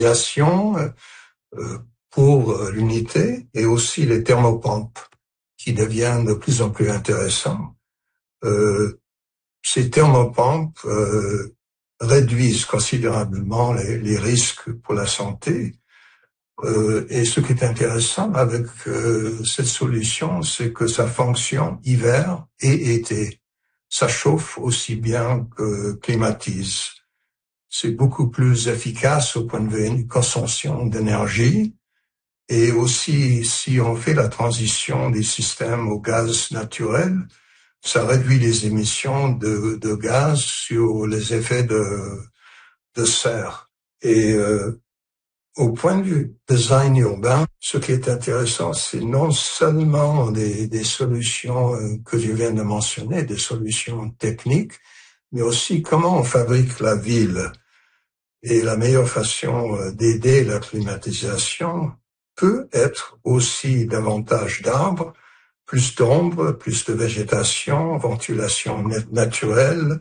pour l'unité et aussi les thermopompes qui deviennent de plus en plus intéressants. Ces thermopompes réduisent considérablement les risques pour la santé. Et ce qui est intéressant avec cette solution, c'est que ça fonctionne hiver et été. Ça chauffe aussi bien que climatise. C'est beaucoup plus efficace au point de vue de consommation d'énergie. Et aussi, si on fait la transition des systèmes au gaz naturel, ça réduit les émissions de gaz sur les effets de serre. Et au point de vue design urbain, ce qui est intéressant, c'est non seulement des solutions que je viens de mentionner, des solutions techniques, mais aussi comment on fabrique la ville. Et la meilleure façon d'aider la climatisation peut être aussi davantage d'arbres, plus d'ombre, plus de végétation, ventilation naturelle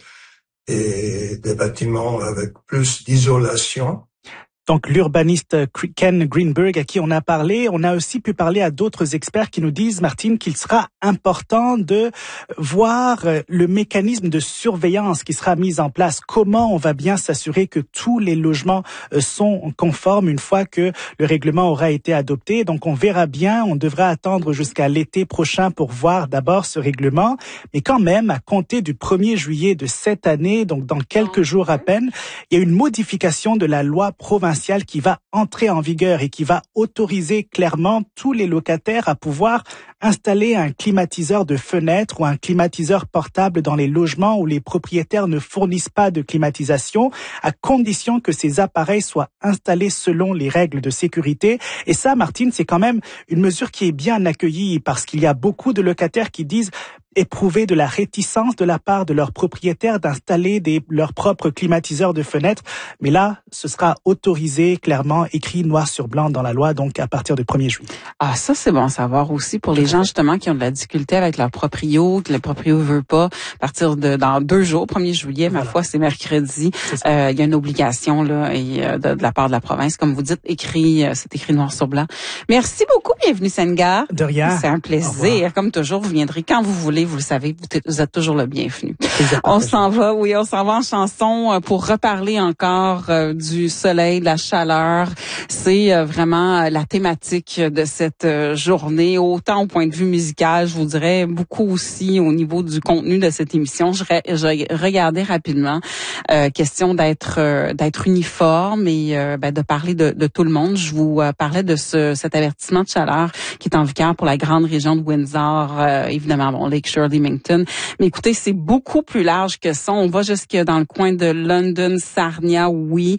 et des bâtiments avec plus d'isolation. Donc, l'urbaniste Ken Greenberg, à qui on a parlé, on a aussi pu parler à d'autres experts qui nous disent, Martine, qu'il sera important de voir le mécanisme de surveillance qui sera mis en place. Comment on va bien s'assurer que tous les logements sont conformes une fois que le règlement aura été adopté. Donc, on verra bien, on devra attendre jusqu'à l'été prochain pour voir d'abord ce règlement. Mais quand même, à compter du 1er juillet de cette année, donc dans quelques jours à peine, il y a une modification de la loi provinciale qui va entrer en vigueur et qui va autoriser clairement tous les locataires à pouvoir installer un climatiseur de fenêtre ou un climatiseur portable dans les logements où les propriétaires ne fournissent pas de climatisation, à condition que ces appareils soient installés selon les règles de sécurité. Et ça, Martine, c'est quand même une mesure qui est bien accueillie parce qu'il y a beaucoup de locataires qui disent éprouver de la réticence de la part de leurs propriétaires d'installer leurs propres climatiseurs de fenêtres. Mais là, ce sera autorisé, clairement, écrit noir sur blanc dans la loi, donc à partir du 1er juillet. Ah, ça, c'est bon à savoir aussi pour les gens, justement, qui ont de la difficulté avec leur proprio, que le proprio veut pas. À partir dans 2 jours, 1er juillet, ma foi, c'est mercredi. Il y a une obligation, là, et de la part de la province. Comme vous dites, c'est écrit noir sur blanc. Merci beaucoup. Bienvenue, Senghar. De rien. C'est un plaisir. Comme toujours, vous viendrez quand vous voulez. Vous le savez, vous êtes toujours le bienvenu. On s'en va en chanson pour reparler encore du soleil, de la chaleur. C'est vraiment la thématique de cette journée, autant au point de vue musical, je vous dirais, beaucoup aussi au niveau du contenu de cette émission. Je regardais rapidement, question d'être uniforme et de parler de tout le monde. Je vous parlais de cet avertissement de chaleur qui est en vigueur pour la grande région de Windsor, évidemment, bon, Lakeshore, Leamington. Mais écoutez, c'est beaucoup plus large que ça. On va jusque dans le coin de London, Sarnia, oui.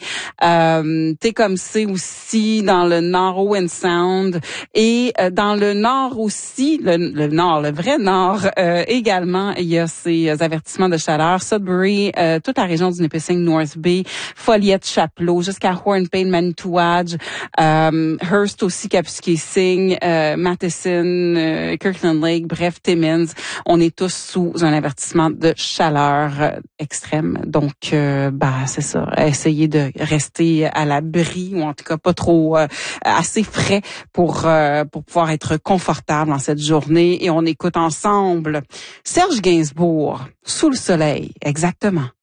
Tecumseh aussi, dans le nord, Owen Sound. Et dans le nord aussi, le vrai nord, également, il y a ces avertissements de chaleur. Sudbury, toute la région du Nipissing, North Bay, Folliette, Chapleau, jusqu'à Hornpain, Manitouwadge, Hearst aussi, Kapuskasing, Matheson, Kirkland Lake, bref, Timmins. On est tous sous un avertissement de chaleur extrême. Donc, c'est ça. Essayez de rester à l'abri ou en tout cas pas trop assez frais pour pouvoir être confortable en cette journée. Et on écoute ensemble Serge Gainsbourg, Sous le soleil, exactement.